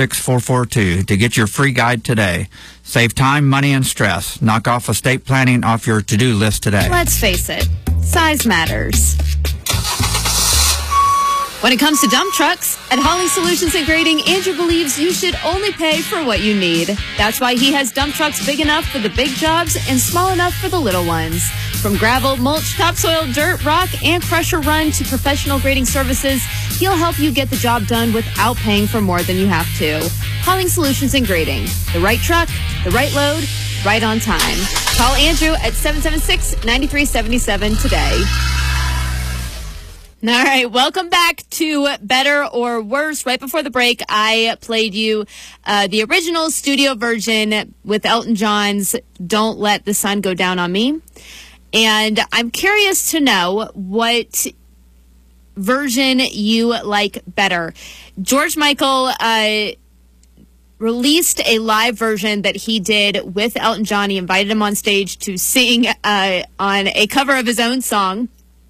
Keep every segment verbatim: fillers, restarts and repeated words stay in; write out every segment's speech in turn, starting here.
six four four two to get your free guide today. Save time, money, and stress. Knock off estate planning off your to-do list today. Let's face it, size matters. When it comes to dump trucks, at Hauling Solutions and Grading, Andrew believes you should only pay for what you need. That's why he has dump trucks big enough for the big jobs and small enough for the little ones. From gravel, mulch, topsoil, dirt, rock, and crusher run to professional grading services, he'll help you get the job done without paying for more than you have to. Hauling Solutions and Grading. The right truck, the right load, right on time. Call Andrew at seven seven six, nine three seven seven today. All right, welcome back to Better or Worse. Right before the break, I played you uh, the original studio version with Elton John's Don't Let the Sun Go Down on Me. And I'm curious to know what version you like better. George Michael uh, released a live version that he did with Elton John. He invited him on stage to sing uh, on a cover of his own song.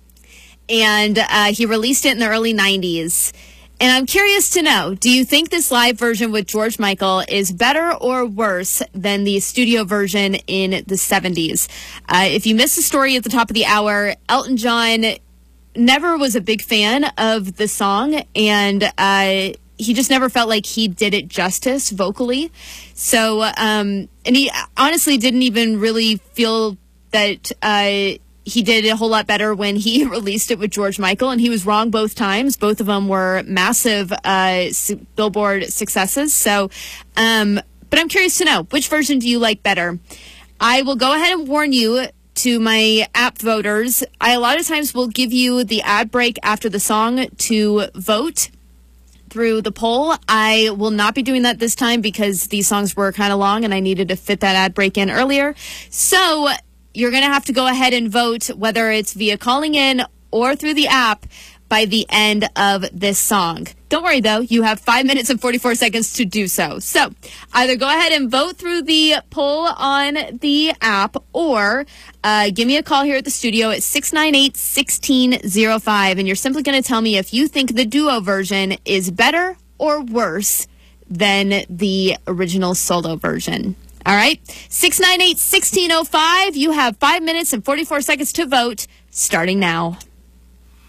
And uh, he released it in the early nineties. And I'm curious to know, do you think this live version with George Michael is better or worse than the studio version in the seventies? Uh, if you missed the story at the top of the hour, Elton John never was a big fan of the song, and uh, he just never felt like he did it justice vocally. So, um, and he honestly didn't even really feel that uh, he did a whole lot better when he released it with George Michael, and he was wrong both times. Both of them were massive uh, Billboard successes. So, um, but I'm curious to know, which version do you like better? I will go ahead and warn you to my app voters. I a lot of times will give you the ad break after the song to vote through the poll. I will not be doing that this time because these songs were kind of long and I needed to fit that ad break in earlier. So you're going to have to go ahead and vote, whether it's via calling in or through the app, by the end of this song. Don't worry, though. You have five minutes and forty-four seconds to do so. So either go ahead and vote through the poll on the app, or uh, give me a call here at the studio at six nine eight, one six zero five. And you're simply going to tell me if you think the duo version is better or worse than the original solo version. All right, six nine eight, one six zero five. You have five minutes and forty-four seconds to vote, starting now.